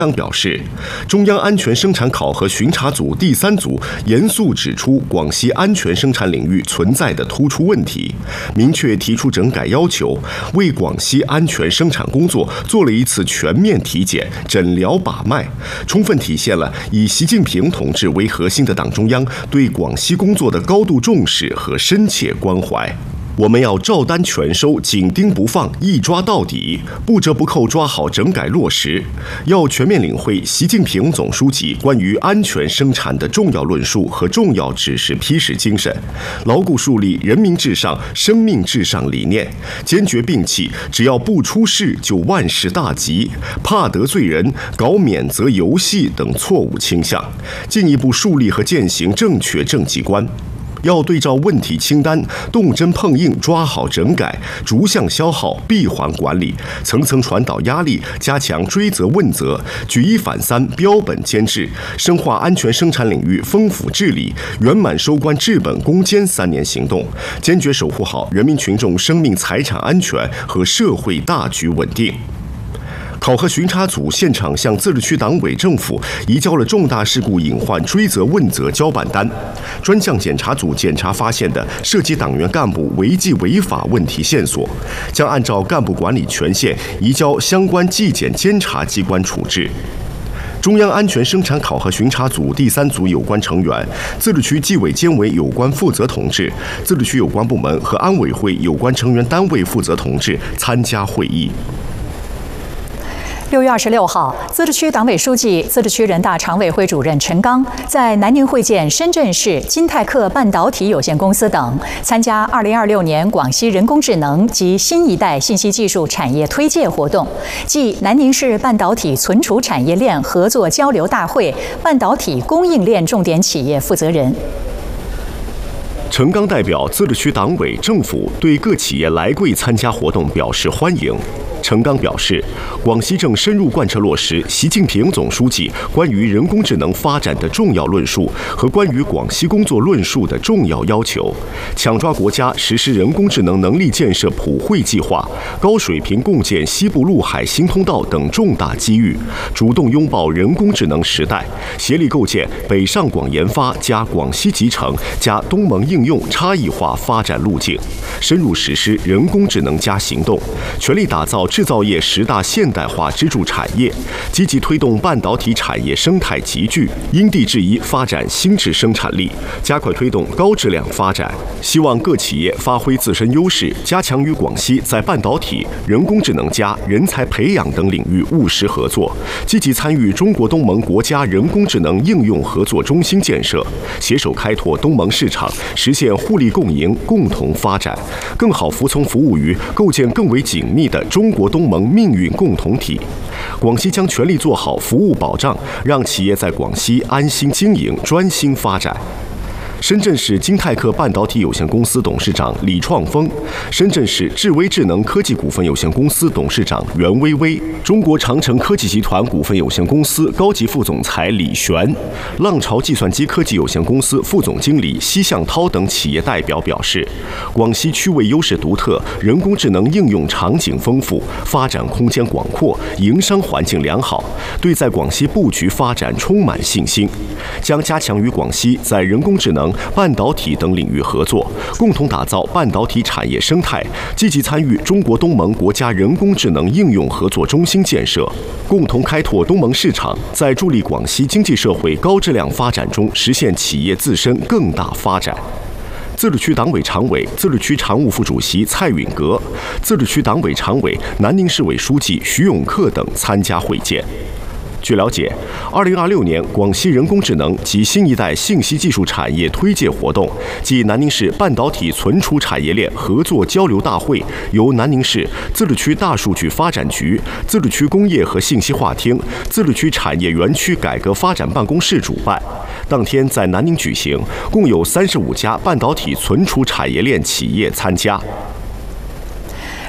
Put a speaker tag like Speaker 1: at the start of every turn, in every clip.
Speaker 1: 表示，中央安全生产考核巡查组第3组严肃指出广西安全生产领域存在的突出问题，明确提出整改要求，为广西安全生产工作做了一次全面体检、诊疗把脉，充分体现了以习近平同志为核心的党中央对广西工作的高度重视和深切关怀。我们要照单全收，紧盯不放，一抓到底，不折不扣抓好整改落实。要全面领会习近平总书记关于安全生产的重要论述和重要指示批示精神，牢固树立人民至上、生命至上理念，坚决摒弃只要不出事就万事大吉、怕得罪人、搞免责游戏等错误倾向，进一步树立和践行正确政绩观。要对照问题清单，动真碰硬，抓好整改，逐项消耗，闭环管理，层层传导压力，加强追责问责，举一反三，标本兼治，深化安全生产领域丰富治理，圆满收官治本攻坚3年行动，坚决守护好人民群众生命财产安全和社会大局稳定。考核巡查组现场向自治区党委政府移交了重大事故隐患追责问责交办单，专项检查组检查发现的涉及党员干部违纪违法问题线索，将按照干部管理权限移交相关纪检监察机关处置。中央安全生产考核巡查组第3组有关成员、自治区纪委监委有关负责同志、自治区有关部门和安委会有关成员单位负责同志参加会议。
Speaker 2: 6月26号，自治区党委书记、自治区人大常委会主任陈刚在南宁会见深圳市金泰克半导体有限公司等，参加2026年广西人工智能及新一代信息技术产业推介活动暨南宁市半导体存储产业链合作交流大会半导体供应链重点企业负责人。
Speaker 1: 陈刚代表自治区党委政府对各企业来贵参加活动表示欢迎。陈刚表示，广西正深入贯彻落实习近平总书记关于人工智能发展的重要论述和关于广西工作论述的重要要求，抢抓国家实施人工智能能力建设普惠计划、高水平共建西部陆海新通道等重大机遇，主动拥抱人工智能时代，协力构建北上广研发加广西集成加东盟应用差异化发展路径，深入实施人工智能行动，全力打造制造业10大现代化支柱产业，积极推动半导体产业生态集聚，因地制宜发展新质生产力，加快推动高质量发展。希望各企业发挥自身优势，加强与广西在半导体、人工智能加人才培养等领域务实合作，积极参与中国东盟国家人工智能应用合作中心建设，携手开拓东盟市场，实现互利共赢、共同发展，更好服从服务于构建更为紧密的中国东盟命运共同体。广西将全力做好服务保障，让企业在广西安心经营、专心发展。深圳市金泰克半导体有限公司董事长李创峰，深圳市智微智能科技股份有限公司董事长袁薇薇，中国长城科技集团股份有限公司高级副总裁李璇，浪潮计算机科技有限公司副总经理奚向涛等企业代表表示，广西区位优势独特，人工智能应用场景丰富，发展空间广阔，营商环境良好，对在广西布局发展充满信心，将加强与广西在人工智能、半导体等领域合作，共同打造半导体产业生态，积极参与中国东盟国家人工智能应用合作中心建设，共同开拓东盟市场，在助力广西经济社会高质量发展中实现企业自身更大发展。自治区党委常委、自治区常务副主席蔡允革、自治区党委常委、南宁市委书记徐永克等参加会见。据了解，2026年广西人工智能及新一代信息技术产业推介活动暨南宁市半导体存储产业链合作交流大会由南宁市自治区大数据发展局、自治区工业和信息化厅、自治区产业园区改革发展办公室主办。当天在南宁举行，共有35家半导体存储产业链企业参加。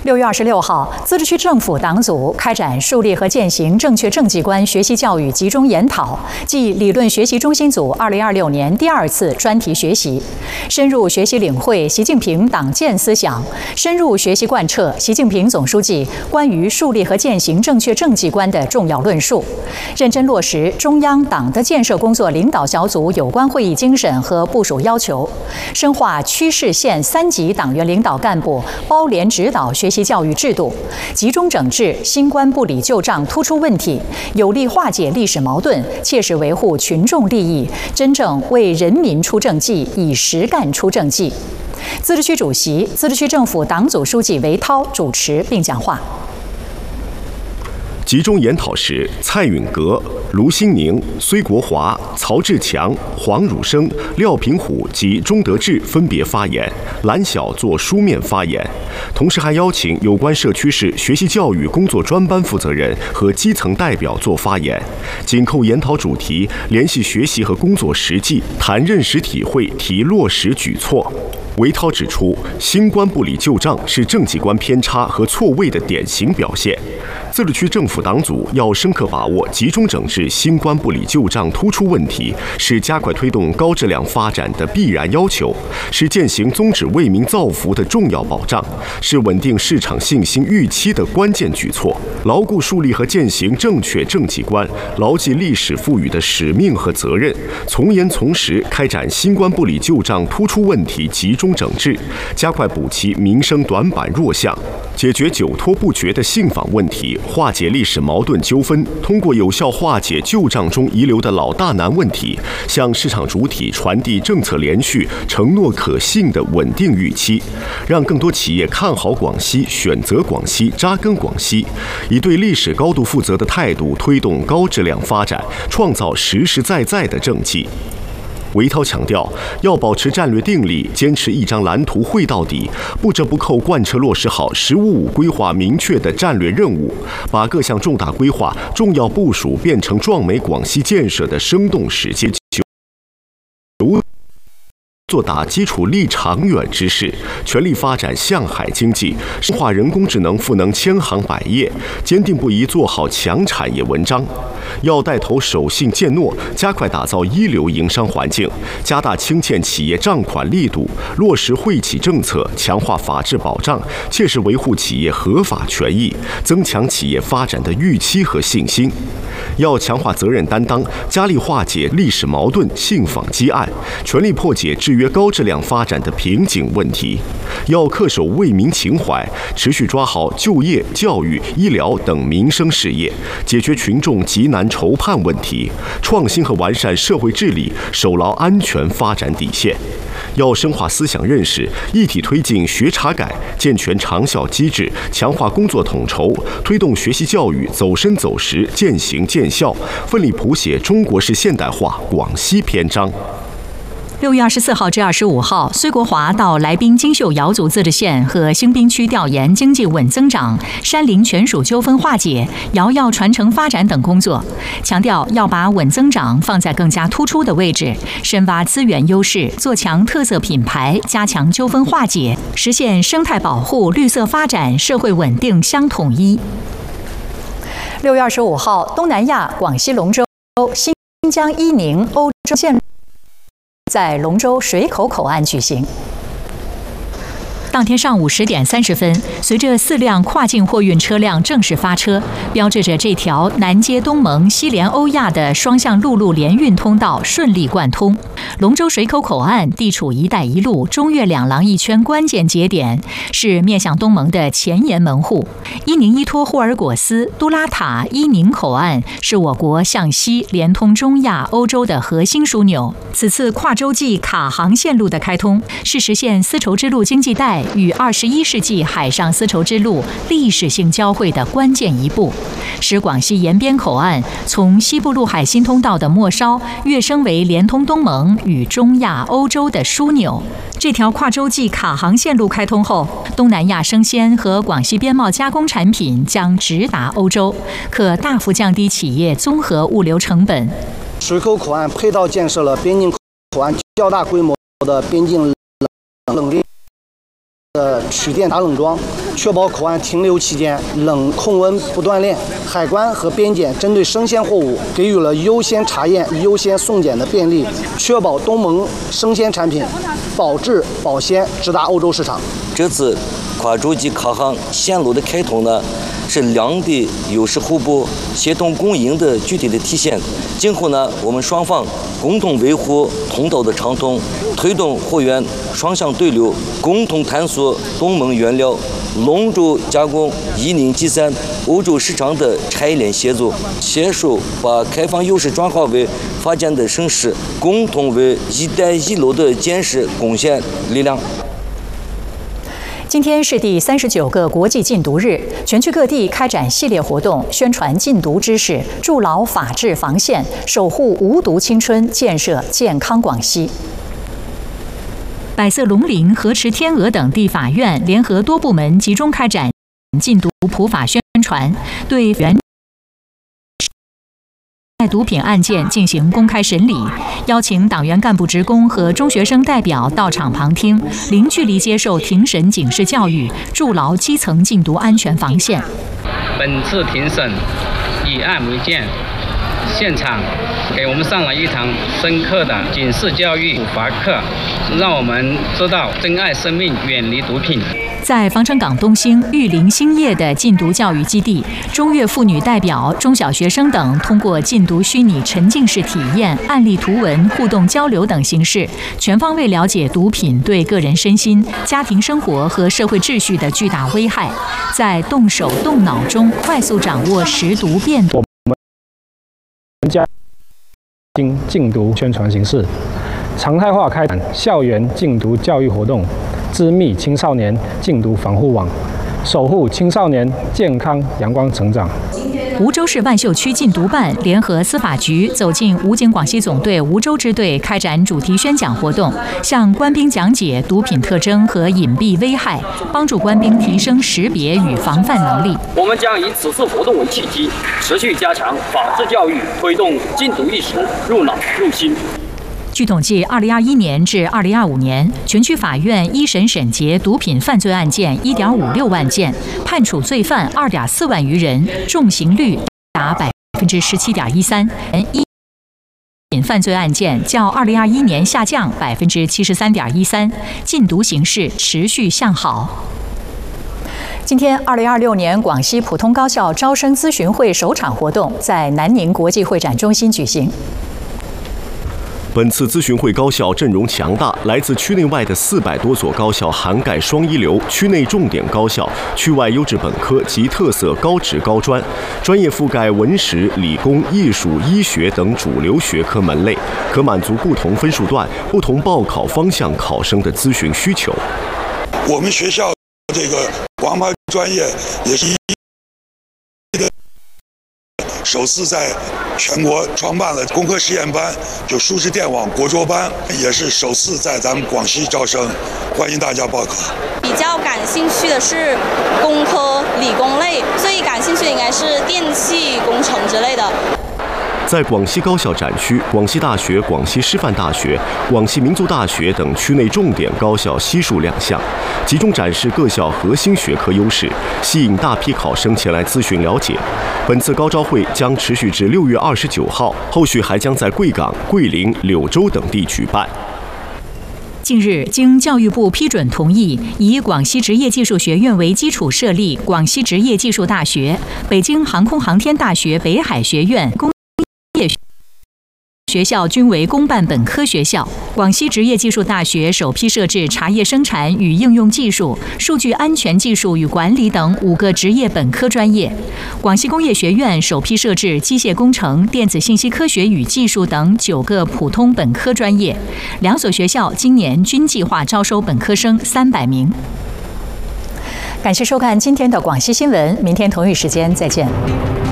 Speaker 2: 6月26号，自治区政府党组开展树立和践行正确政绩观学习教育集中研讨暨理论学习中心组2026年第2次专题学习，深入学习领会习近平党建思想，深入学习贯彻习近平总书记关于树立和践行正确政绩观的重要论述，认真落实中央党的建设工作领导小组有关会议精神和部署要求，深化区市县3级党员领导干部包联指导学习教育制度，集中整治新冠不理旧账突出问题，有力化解历史矛盾，切实维护群众利益，真正为人民出政绩，以实干出政绩。自治区主席、自治区政府党组书记韦涛主持并讲话。
Speaker 1: 集中研讨时，蔡允革、卢新宁、崔国华、曹志强、黄汝生、廖平虎及钟德志分别发言，蓝晓做书面发言。同时还邀请有关社区市学习教育工作专班负责人和基层代表做发言，紧扣研讨主题，联系学习和工作实际，谈认识体会，提落实举措。韦涛指出，新冠不理旧账是政绩观偏差和错位的典型表现。自治区政府党组要深刻把握集中整治新冠不理旧账突出问题，是加快推动高质量发展的必然要求，是践行宗旨为民造福的重要保障，是稳定市场信心预期的关键举措。牢固树立和践行正确政绩观，牢记历史赋予的使命和责任，从严从实开展新冠不理旧账突出问题集中整治，加快补齐民生短板弱项，解决久拖不决的信访问题，化解历史矛盾纠纷，通过有效化解旧账中遗留的老大难问题，向市场主体传递政策连续、承诺可信的稳定预期，让更多企业看好广西、选择广西、扎根广西，以对历史高度负责的态度推动高质量发展，创造实实在在的政绩。韦涛强调，要保持战略定力，坚持一张蓝图绘到底，不折不扣贯彻落实好“15+5”规划明确的战略任务，把各项重大规划、重要部署变成壮美广西建设的生动实践。做打基础立长远之势，全力发展向海经济，深化人工智能赋能千行百业，坚定不移做好强产业文章。要带头守信践诺，加快打造一流营商环境，加大清欠企业账款力度，落实惠企政策，强化法治保障，切实维护企业合法权益，增强企业发展的预期和信心。要强化责任担当，加力化解历史矛盾、信访积案，全力破解制约高质量发展的瓶颈问题。要恪守为民情怀，持续抓好就业、教育、医疗等民生事业，解决群众急难愁盼问题，创新和完善社会治理，守牢安全发展底线。要深化思想认识，一体推进学查改，健全长效机制，强化工作统筹，推动学习教育走深走实、渐行渐效，奋力谱写中国式现代化广西篇章。
Speaker 2: 6月24号至25号，崔国华到来宾金秀瑶族自治县和兴滨区调研经济稳增长、山林权属纠纷化解、瑶瑶传承发展等工作，强调要把稳增长放在更加突出的位置，深挖资源优势，做强特色品牌，加强纠纷化解，实现生态保护、绿色发展、社会稳定相统一。6月25号，东南亚广西龙州、新疆伊宁欧洲线在龙州水口口岸举行。当天上午10点30分，随着4辆跨境货运车辆正式发车，标志着这条南接东盟、西连欧亚的双向陆路联运通道顺利贯通。龙州水口口岸地处“一带一路”中越两廊一圈关键节点，是面向东盟的前沿门户。伊宁依托霍尔果斯、杜拉塔、伊宁口岸是我国向西连通中亚、欧洲的核心枢纽。此次跨洲际卡航线路的开通，是实现丝绸之路经济带与21世纪海上丝绸之路历史性交汇的关键一步，使广西延边口岸从西部陆海新通道的末梢跃升为连通东盟与中亚、欧洲的枢纽。这条跨洲际卡航线路开通后，东南亚生鲜和广西边贸加工产品将直达欧洲，可大幅降低企业综合物流成本。
Speaker 3: 水口口岸配套建设了边境口岸较大规模的边境冷链取电打冷装，确保口岸停留期间冷控温不断链。海关和边检针对生鲜货物给予了优先查验、优先送检的便利，确保东盟生鲜产品保质保鲜，直达欧洲市场。
Speaker 4: 这次跨洲际卡航线路的开通呢，是两地优势互补、协同共赢的具体的体现。今后呢，我们双方共同维护通道的畅通，推动货源双向对流，共同探索东盟原料、龙舟加工、一零计算欧洲市场的产业链协作，携手把开放优势转化为发展的盛世，共同为“一带一路”的建设贡献力量。
Speaker 2: 今天是第39个国际禁毒日，全区各地开展系列活动，宣传禁毒知识，筑牢法治防线，守护无毒青春，建设健康广西。百色龙陵、河池天鹅等地法院联合多部门集中开展禁毒普法宣传，对原毒品案件进行公开审理，邀请党员干部职工和中学生代表到场旁听，零距离接受庭审警示教育，筑牢基层禁毒安全防线。
Speaker 5: 本次庭审以案为鉴，现场给我们上了一堂深刻的警示教育普法课，让我们知道珍爱生命，远离毒品。
Speaker 2: 在防城港东兴玉林兴业的禁毒教育基地，中越妇女代表、中小学生等通过禁毒虚拟沉浸式体验、案例图文、互动交流等形式，全方位了解毒品对个人身心、家庭生活和社会秩序的巨大危害，在动手动脑中快速掌握识毒辨毒。
Speaker 6: 我们加禁毒宣传形式，常态化开展校园禁毒教育活动，织密青少年禁毒防护网，守护青少年健康阳光成长。
Speaker 2: 梧州市万秀区禁毒办联合司法局走进武警广西总队梧州支队，开展主题宣讲活动，向官兵讲解毒品特征和隐蔽危害，帮助官兵提升识别与防范能力。
Speaker 7: 我们将以此次活动为契机，持续加强法治教育，推动禁毒意识入脑入心。
Speaker 2: 据统计，2021年至2025年，全区法院一审审结毒品犯罪案件1.56万件，判处罪犯2.4万余人，重刑率达17.13%。一品犯罪案件较2021年下降73.13%，禁毒形势持续向好。今天，2026年广西普通高校招生咨询会首场活动在南宁国际会展中心举行。
Speaker 1: 本次咨询会高校阵容强大，来自区内外的400多所高校，涵盖双一流、区内重点高校、区外优质本科及特色高职高专，专业覆盖文史、理工、艺术、医学等主流学科门类，可满足不同分数段、不同报考方向考生的咨询需求。
Speaker 8: 我们学校这个王牌专业也是首次在全国创办了工科实验班，就数字电网国专班，也是首次在咱们广西招生，欢迎大家报考。
Speaker 9: 比较感兴趣的是工科、理工类，最感兴趣的应该是电气工程之类的。
Speaker 1: 在广西高校展区，广西大学、广西师范大学、广西民族大学等区内重点高校悉数亮相，集中展示各校核心学科优势，吸引大批考生前来咨询了解。本次高招会将持续至6月29号，后续还将在贵港、桂林、柳州等地举办。
Speaker 2: 近日，经教育部批准同意，以广西职业技术学院为基础设立广西职业技术大学、北京航空航天大学北海学院工业学校均为公办本科学校。广西职业技术大学首批设置茶叶生产与应用技术、数据安全技术与管理等5个职业本科专业。广西工业学院首批设置机械工程、电子信息科学与技术等9个普通本科专业。2所学校今年均计划招收本科生300名。感谢收看今天的广西新闻，明天同一时间再见。